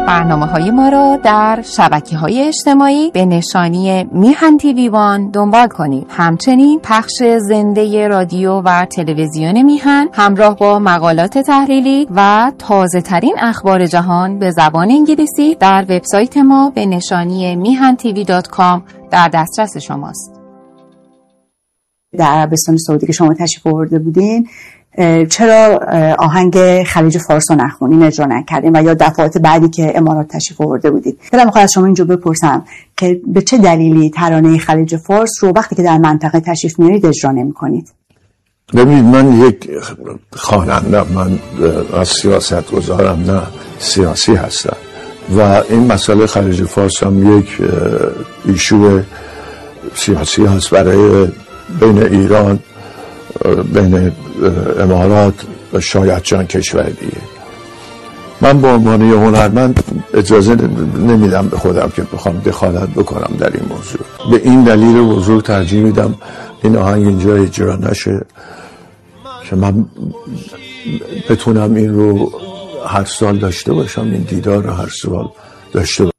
برنامه‌های ما را در شبکه‌های اجتماعی به نشانی میهن تیوی وان دنبال کنید. همچنین پخش زنده رادیو و تلویزیون میهن همراه با مقالات تحلیلی و تازه‌ترین اخبار جهان به زبان انگلیسی در وبسایت ما به نشانی mihantv.com در دسترس شماست. در عربستان سعودی که شما تشریف آورده بودین، چرا آهنگ خلیج فارس رو نخونین، اجرا نکردین و یا دفعات بعدی که امارات تشریف آورده بودید؟ دلم می‌خواد از شما اینجا بپرسم که به چه دلیلی ترانه خلیج فارس رو وقتی که در منطقه تشریف میارید اجرا نمی‌کنید؟ ببینید، من یک خواننده، من از سیاست گذارم، نه سیاسی هستم و این مسئله خلیج فارس هم یک ایشو سیاسی هست برای بین ایران، بین امارات و شاید چند کشور دیگه. من به عنوان یه هنرمند اجازه نمیدم به خودم که بخوام دخالت بکنم در این موضوع. به این دلیل بزرگ ترجیح میدم این آهنگ اینجا اجرا نشه که من بتونم این رو هر سال داشته باشم، این دیدار رو هر سال داشته باشم.